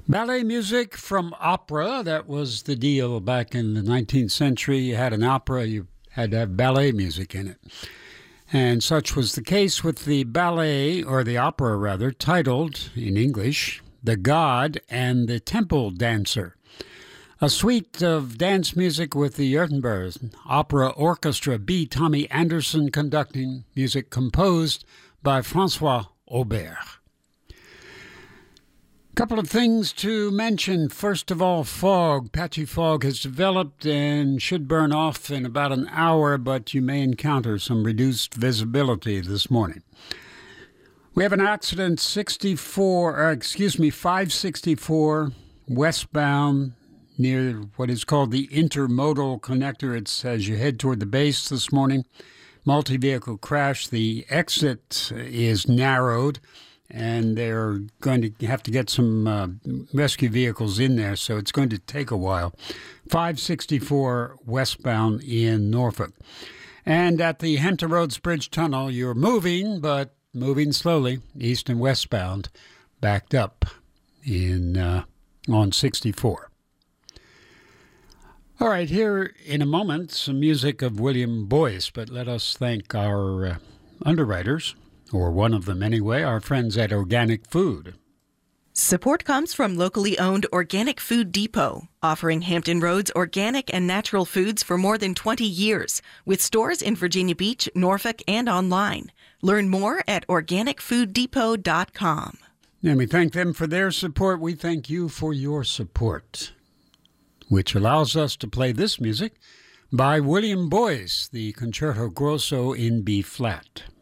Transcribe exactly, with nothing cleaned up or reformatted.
Ballet music from opera, that was the deal back in the nineteenth century. You had an opera, you had to have ballet music in it. And such was the case with the ballet, or the opera rather, titled, in English, The God and the Temple Dancer. A suite of dance music with the Württemberg Opera Orchestra, B. Tommy Anderson conducting, music composed by Francois Aubert. Couple of things to mention. First of all, fog. Patchy fog has developed and should burn off in about an hour, but you may encounter some reduced visibility this morning. We have an accident sixty-four, or excuse me, five sixty-four westbound near what is called the intermodal connector. It's as you head toward the base this morning. Multi-vehicle crash. The exit is narrowed, and they're going to have to get some uh, rescue vehicles in there, so it's going to take a while. five sixty-four westbound in Norfolk. And at the Hampton Roads Bridge Tunnel, you're moving, but moving slowly, east and westbound, backed up in uh, on sixty-four. All right, here in a moment, some music of William Boyce, but let us thank our uh, underwriters, or one of them anyway, our friends at Organic Food. Support comes from locally owned Organic Food Depot, offering Hampton Roads organic and natural foods for more than twenty years, with stores in Virginia Beach, Norfolk, and online. Learn more at organic food depot dot com. And we thank them for their support. We thank you for your support, which allows us to play this music by William Boyce, the Concerto Grosso in B-flat.